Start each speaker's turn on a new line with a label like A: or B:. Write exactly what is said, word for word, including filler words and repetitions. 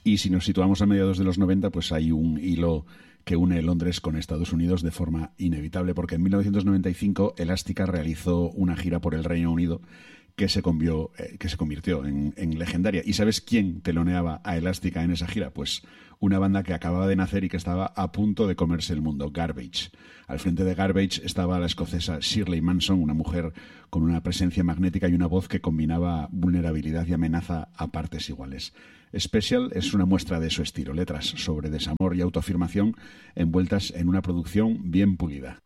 A: Y si nos situamos a mediados de los noventa, pues hay un hilo que une Londres con Estados Unidos de forma inevitable, porque en mil novecientos noventa y cinco Elástica realizó una gira por el Reino Unido que se, convió, eh, que se convirtió en, en legendaria. ¿Y sabes quién teloneaba a Elástica en esa gira? Pues una banda que acababa de nacer y que estaba a punto de comerse el mundo, Garbage. Al frente de Garbage estaba la escocesa Shirley Manson, una mujer con una presencia magnética y una voz que combinaba vulnerabilidad y amenaza a partes iguales. Special es una muestra de su estilo, letras sobre desamor y autoafirmación envueltas en una producción bien pulida.